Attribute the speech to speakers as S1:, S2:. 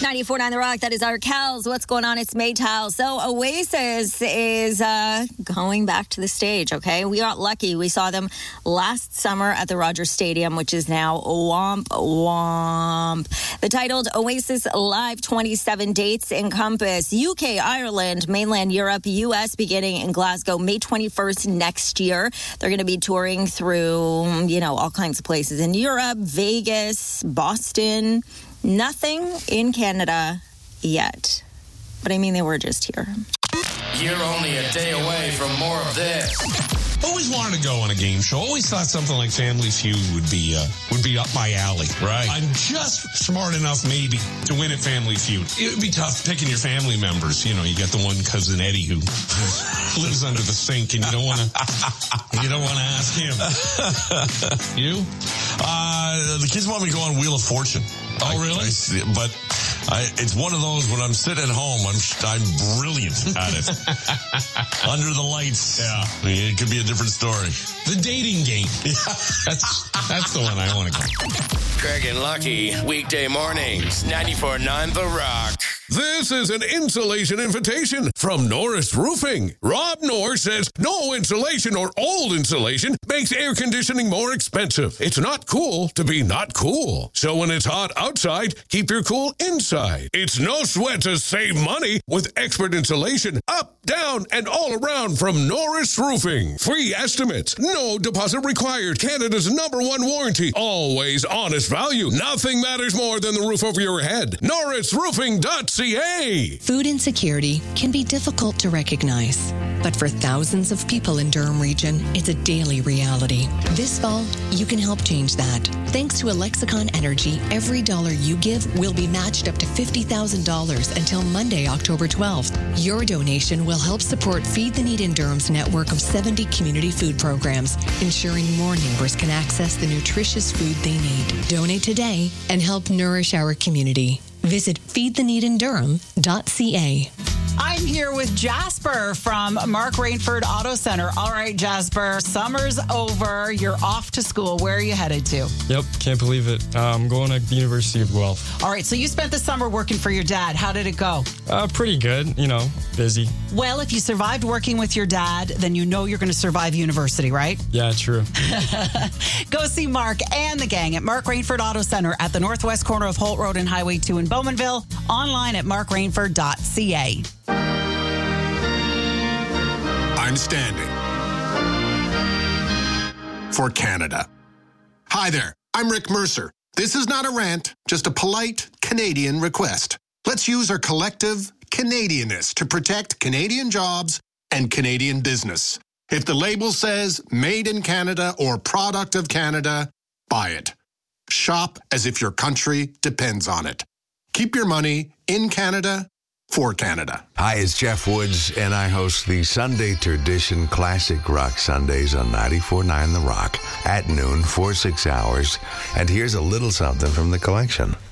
S1: 94.9 The Rock. That is our Kels. What's going on? It's Maytal. So Oasis is going back to the stage, okay? We got lucky. We saw them last summer at the Rogers Stadium, which is now Womp Womp. The titled Oasis Live 27 dates encompass UK, Ireland, mainland Europe, US, beginning in Glasgow May 21st next year. They're going to be touring through, you know, all kinds of places in Europe, Vegas, Boston. Nothing in Canada yet. But I mean, they were just here.
S2: You're only a day away from more of this.
S3: Always wanted to go on a game show. Always thought something like Family Feud would be up my alley.
S2: Right.
S3: I'm just smart enough maybe to win at Family Feud. It would be tough picking your family members. You know, you got the one cousin Eddie who lives under the sink, and you don't want to ask him. You?
S4: The kids want me to go on Wheel of Fortune.
S3: Oh, really?
S4: It's one of those when I'm sitting at home, I'm brilliant at it. Under the lights.
S3: Yeah.
S4: It could be a different story.
S3: The dating game. That's the one I want to go.
S2: Craig and Lucky, weekday mornings, 94.9 The Rock.
S5: This is an insulation invitation from Norris Roofing. Rob Norris says no insulation or old insulation makes air conditioning more expensive. It's not cool to be not cool. So when it's hot outside, keep your cool inside. It's no sweat to save money with expert insulation up, down, and all around from Norris Roofing. Free estimates, no deposit required. Canada's #1 warranty. Always honest value. Nothing matters more than the roof over your head. NorrisRoofing.ca.
S6: Food insecurity can be difficult to recognize, but for thousands of people in Durham Region, it's a daily reality. This fall, you can help change that. Thanks to Alexicon Energy, every dollar you give will be matched up to $50,000 until Monday, October 12th. Your donation will help support Feed the Need in Durham's network of 70 community food programs, ensuring more neighbors can access the nutritious food they need. Donate today and help nourish our community. Visit feedtheneedindurham.ca.
S7: I'm here with Jasper from Mark Rainford Auto Center. All right, Jasper, summer's over. You're off to school. Where are you headed to?
S8: Yep, can't believe it. I'm going to the University of Guelph.
S7: All right, so you spent the summer working for your dad. How did it go?
S8: Pretty good, you know, busy.
S7: Well, if you survived working with your dad, then you know you're going to survive university, right?
S8: Yeah, true.
S7: Go see Mark and the gang at Mark Rainford Auto Center at the northwest corner of Holt Road and Highway 2 in Bowmanville. Online at markrainford.ca.
S9: I'm standing for Canada. Hi there, I'm Rick Mercer. This is not a rant, just a polite Canadian request. Let's use our collective Canadianness to protect Canadian jobs and Canadian business. If the label says made in Canada or product of Canada, buy it. Shop as if your country depends on it. Keep your money in Canada for Canada.
S10: Hi, it's Jeff Woods, and I host the Sunday Tradition Classic Rock Sundays on 94.9 The Rock at noon for 6 hours. And here's a little something from the collection.